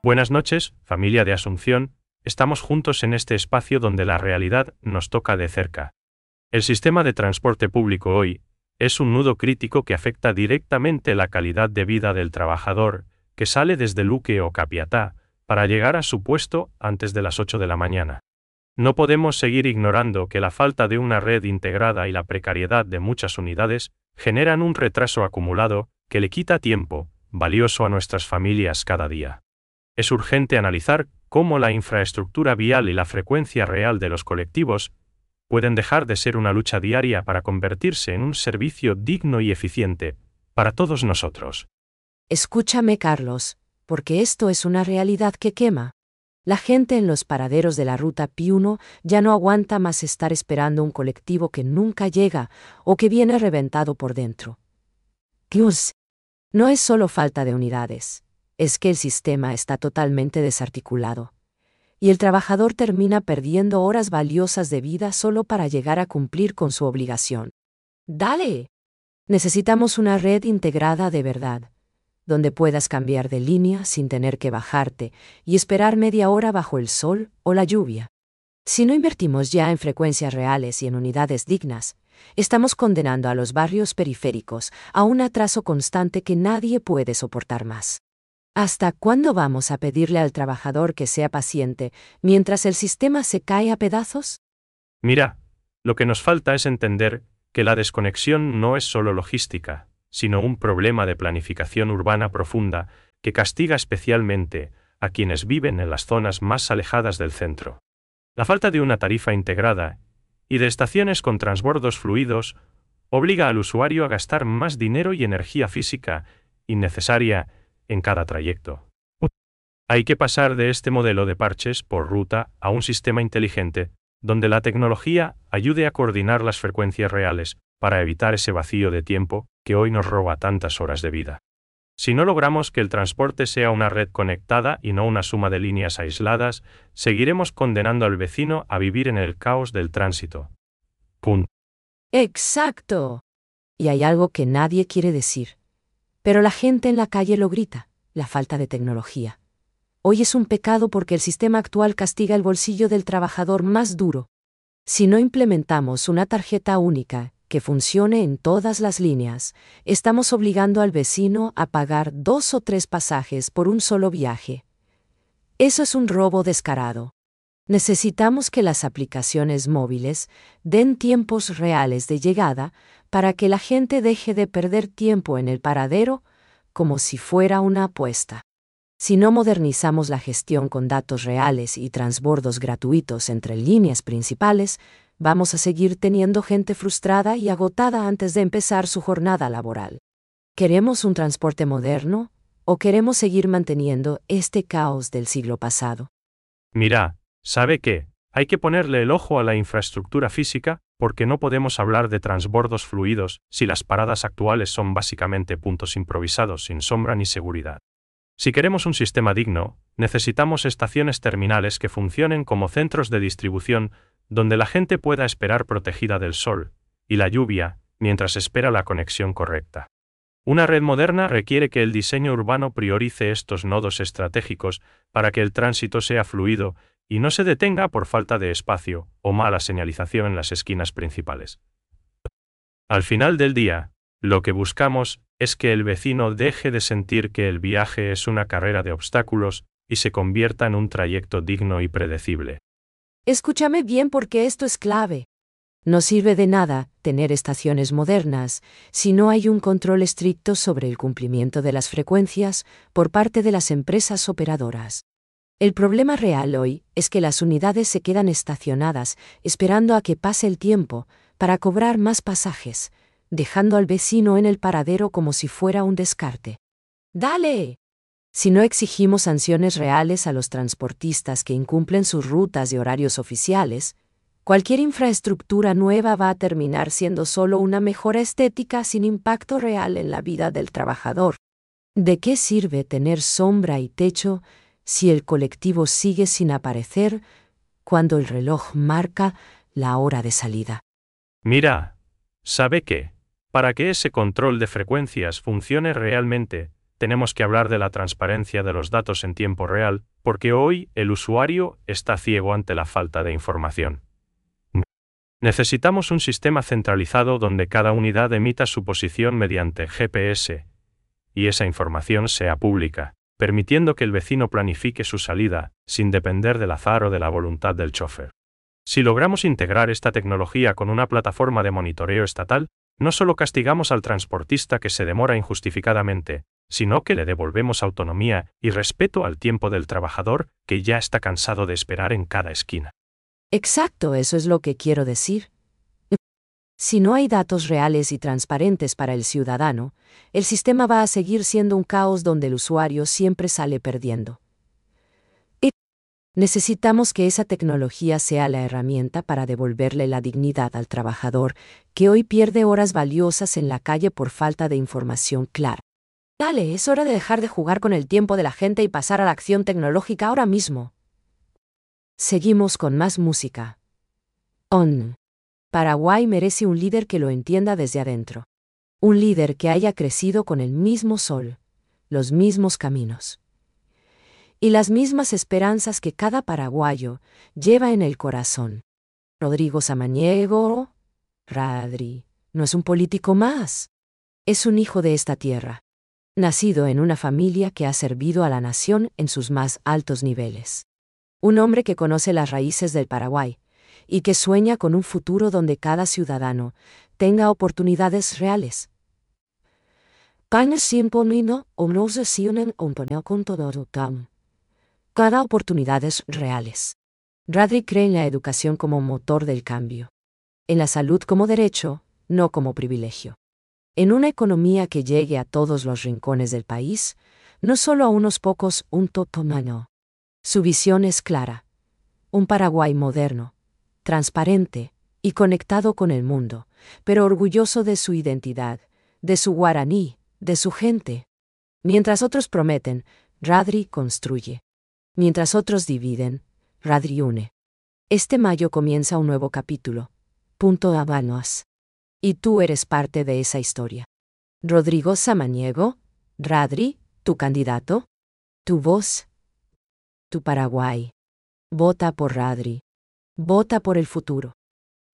Buenas noches, familia de Asunción, estamos juntos en este espacio donde la realidad nos toca de cerca. El sistema de transporte público hoy es un nudo crítico que afecta directamente la calidad de vida del trabajador que sale desde Luque o Capiatá para llegar a su puesto antes de las 8 de la mañana. No podemos seguir ignorando que la falta de una red integrada y la precariedad de muchas unidades generan un retraso acumulado que le quita tiempo valioso a nuestras familias cada día. Es urgente analizar cómo la infraestructura vial y la frecuencia real de los colectivos pueden dejar de ser una lucha diaria para convertirse en un servicio digno y eficiente para todos nosotros. Escúchame, Carlos, porque esto es una realidad que quema. La gente en los paraderos de la ruta Pi 1 ya no aguanta más estar esperando un colectivo que nunca llega o que viene reventado por dentro. Dios, no es solo falta de unidades, es que el sistema está totalmente desarticulado. Y el trabajador termina perdiendo horas valiosas de vida solo para llegar a cumplir con su obligación. ¡Dale! Necesitamos una red integrada de verdad, donde puedas cambiar de línea sin tener que bajarte y esperar media hora bajo el sol o la lluvia. Si no invertimos ya en frecuencias reales y en unidades dignas, estamos condenando a los barrios periféricos a un atraso constante que nadie puede soportar más. ¿Hasta cuándo vamos a pedirle al trabajador que sea paciente mientras el sistema se cae a pedazos? Mira, lo que nos falta es entender que la desconexión no es solo logística, sino un problema de planificación urbana profunda que castiga especialmente a quienes viven en las zonas más alejadas del centro. La falta de una tarifa integrada y de estaciones con transbordos fluidos obliga al usuario a gastar más dinero y energía física innecesaria en cada trayecto. Hay que pasar de este modelo de parches por ruta a un sistema inteligente, donde la tecnología ayude a coordinar las frecuencias reales para evitar ese vacío de tiempo que hoy nos roba tantas horas de vida. Si no logramos que el transporte sea una red conectada y no una suma de líneas aisladas, seguiremos condenando al vecino a vivir en el caos del tránsito. Punto. ¡Exacto! Y hay algo que nadie quiere decir. Pero la gente en la calle lo grita, la falta de tecnología. Hoy es un pecado porque el sistema actual castiga el bolsillo del trabajador más duro. Si no implementamos una tarjeta única que funcione en todas las líneas, estamos obligando al vecino a pagar 2 o 3 pasajes por un solo viaje. Eso es un robo descarado. Necesitamos que las aplicaciones móviles den tiempos reales de llegada para que la gente deje de perder tiempo en el paradero como si fuera una apuesta. Si no modernizamos la gestión con datos reales y transbordos gratuitos entre líneas principales, vamos a seguir teniendo gente frustrada y agotada antes de empezar su jornada laboral. ¿Queremos un transporte moderno o queremos seguir manteniendo este caos del siglo pasado? Mira, ¿sabe qué? Hay que ponerle el ojo a la infraestructura física, porque no podemos hablar de transbordos fluidos si las paradas actuales son básicamente puntos improvisados sin sombra ni seguridad. Si queremos un sistema digno, necesitamos estaciones terminales que funcionen como centros de distribución donde la gente pueda esperar protegida del sol y la lluvia mientras espera la conexión correcta. Una red moderna requiere que el diseño urbano priorice estos nodos estratégicos para que el tránsito sea fluido y no se detenga por falta de espacio o mala señalización en las esquinas principales. Al final del día, lo que buscamos es que el vecino deje de sentir que el viaje es una carrera de obstáculos y se convierta en un trayecto digno y predecible. Escúchame bien porque esto es clave. No sirve de nada tener estaciones modernas si no hay un control estricto sobre el cumplimiento de las frecuencias por parte de las empresas operadoras. El problema real hoy es que las unidades se quedan estacionadas esperando a que pase el tiempo para cobrar más pasajes, dejando al vecino en el paradero como si fuera un descarte. ¡Dale! Si no exigimos sanciones reales a los transportistas que incumplen sus rutas y horarios oficiales, cualquier infraestructura nueva va a terminar siendo solo una mejora estética sin impacto real en la vida del trabajador. ¿De qué sirve tener sombra y techo si el colectivo sigue sin aparecer cuando el reloj marca la hora de salida? Mira, ¿sabe qué? Para que ese control de frecuencias funcione realmente, tenemos que hablar de la transparencia de los datos en tiempo real, porque hoy el usuario está ciego ante la falta de información. Necesitamos un sistema centralizado donde cada unidad emita su posición mediante GPS, y esa información sea pública, permitiendo que el vecino planifique su salida, sin depender del azar o de la voluntad del chofer. Si logramos integrar esta tecnología con una plataforma de monitoreo estatal, no solo castigamos al transportista que se demora injustificadamente, sino que le devolvemos autonomía y respeto al tiempo del trabajador que ya está cansado de esperar en cada esquina. Exacto, eso es lo que quiero decir. Si no hay datos reales y transparentes para el ciudadano, el sistema va a seguir siendo un caos donde el usuario siempre sale perdiendo. Necesitamos que esa tecnología sea la herramienta para devolverle la dignidad al trabajador, que hoy pierde horas valiosas en la calle por falta de información clara. Dale, es hora de dejar de jugar con el tiempo de la gente y pasar a la acción tecnológica ahora mismo. Seguimos con más música. Paraguay merece un líder que lo entienda desde adentro. Un líder que haya crecido con el mismo sol, los mismos caminos y las mismas esperanzas que cada paraguayo lleva en el corazón. Rodrigo Samaniego, Radri, no es un político más. Es un hijo de esta tierra, nacido en una familia que ha servido a la nación en sus más altos niveles. Un hombre que conoce las raíces del Paraguay y que sueña con un futuro donde cada ciudadano tenga oportunidades reales. Cada oportunidades reales. Radri cree en la educación como motor del cambio. En la salud como derecho, no como privilegio. En una economía que llegue a todos los rincones del país, no solo a unos pocos, un totomano. Su visión es clara. Un Paraguay moderno, transparente y conectado con el mundo, pero orgulloso de su identidad, de su guaraní, de su gente. Mientras otros prometen, Radri construye. Mientras otros dividen, Radri une. Este mayo comienza un nuevo capítulo. Habanos. Y tú eres parte de esa historia. Rodrigo Samaniego, Radri, tu candidato, tu voz, tu Paraguay. Vota por Radri. Vota por el futuro.